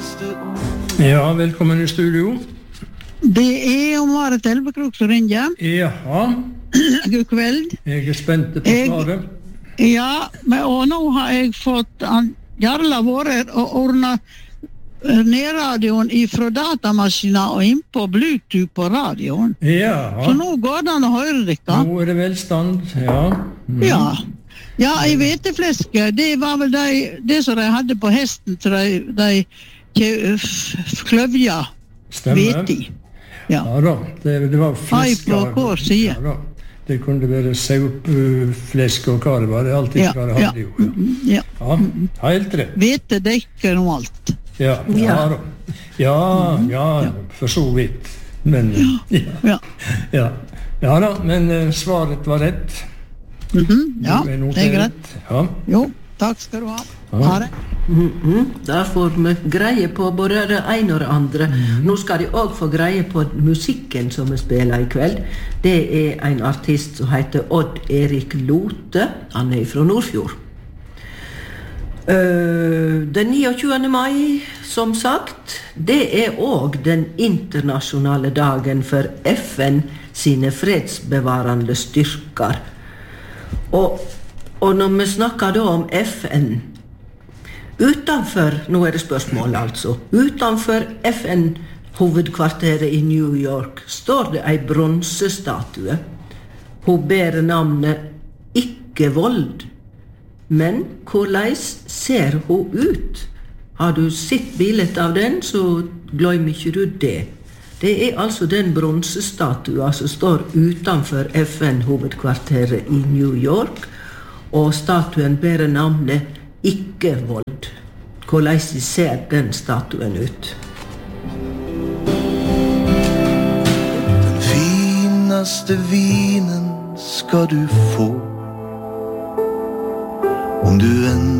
Ja, velkommen I studio. Det Marit Elvekrok som ringer. Jaha. God kveld. Jeg spent på svaret. Ja, og nå har jeg fått Jarla vært og ordnet nedradioen fra datamaskinen og inn på Bluetooth på radioen. Ja. Så nå går det an å høre dere. Nå det velstand, ja. Ja. Ja, I hvetefleske, det var vel det som de hadde på hesten til de kløvja hvete. Ja da, det var flesk. På hver side. Ja da. Det kunne være saupflesk og hva det var. Det alltid hva det hadde jo. Ja, helt rett. Hvete dekker om alt. Ja da. Ja, for så vidt. Men, ja da, men svaret var rett. Ja, det greit. Ja. Jo, takk skal du ha. Ha det. Der får vi greie på både det ene og det andre. Nå skal de også få greie på musikken som vi spiller I kveld. Det en artist som heter Odd Erik Lote. Han fra Nordfjord. Den 29. mai, som sagt, det også den internasjonale dagen for FN sine fredsbevarende styrker. Og når vi snakker da om FN, utanfor, nå det spørsmål altså, utanfor FN-hovedkvarteret I New York står det en bronsestatue. Hun bærer navnet Ikke vold. Men hvordan ser hun ut? Har du sett bildet av den, så glem ikke du det. Det altså den bronsestatuen som står utanfor FN-hovedkvarteret I New York, og statuen bærer navnet Ikke vold. Hvordan ser den statuen ut? Den finaste vinen ska du få om du en